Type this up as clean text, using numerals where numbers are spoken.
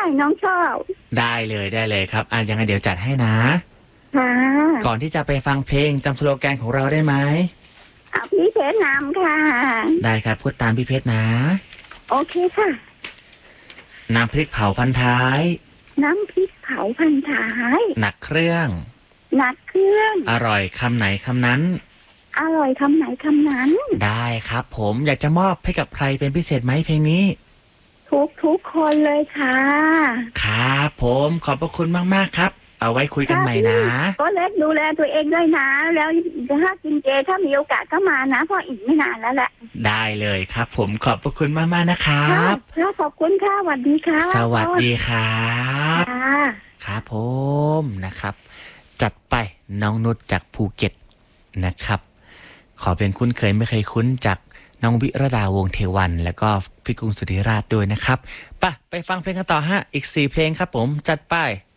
น้องชอบได้เลยครับยังไงเดี๋ยวจัดให้นะค่ะก่อนที่จะไปฟังเพลงจำสโลแกนของเราได้ไหมพี่เพชรนำค่ะได้ครับพูดตามพี่เพชรนะโอเคค่ะน้ำพริกเผาพันท้ายน้ำพริกเผาพันท้ายหนักเครื่องอร่อยคำไหนคำนั้นอร่อยคำไหนคำนั้นได้ครับผมอยากจะมอบให้กับใครเป็นพิเศษไหมเพลงนี้ทุกคนเลยค่ะครับผมขอบพระคุณมากๆครับเอาไว้คุยกันใหม่นะก็เล็กดูแลตัวเองด้วยนะแล้วถ้ากินเจถ้ามีโอกาสก็มานะเพราะอีกไม่นานแล้วแหละได้เลยครับผมขอบพระคุณมากๆนะครับขอบคุณค่ะสวัสดีค่ะสวัสดีครับครับผมนะครับจัดไปน้องนุชจากภูเก็ตนะครับขอเป็นคุ้นเคยไม่เคยคุ้นจากน้องวิรดาวงเทวันแล้วก็พี่กุ้งสุธิราชด้วยนะครับไปฟังเพลงกันต่อฮะอีก4เพลงครับผมจัดไป